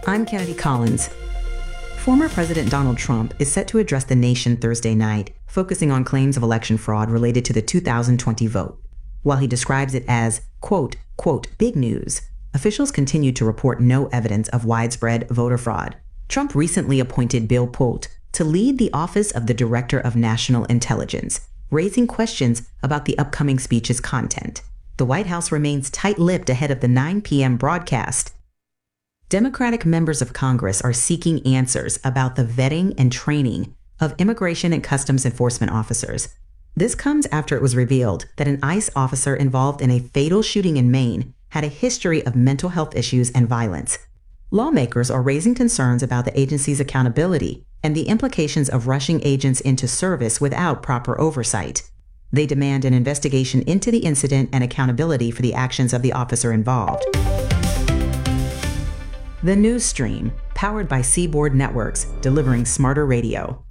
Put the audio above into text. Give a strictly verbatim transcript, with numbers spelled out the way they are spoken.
I'm Kennedy Collins. Former President Donald Trump is set to address the nation Thursday night, focusing on claims of election fraud related to the two thousand twenty vote. While he describes it as, quote, quote, big news, officials continue to report no evidence of widespread voter fraud. Trump recently appointed Bill Pulte to lead the Office of the Director of National Intelligence, raising questions about the upcoming speech's content. The White House remains tight-lipped ahead of the nine p.m. broadcast. Democratic members of Congress are seeking answers about the vetting and training of Immigration and Customs Enforcement officers. This comes after it was revealed that an ICE officer involved in a fatal shooting in Maine had a history of mental health issues and violence. Lawmakers are raising concerns about the agency's accountability and the implications of rushing agents into service without proper oversight. They demand an investigation into the incident and accountability for the actions of the officer involved. The News Stream, powered by Seaboard Networks, delivering smarter radio.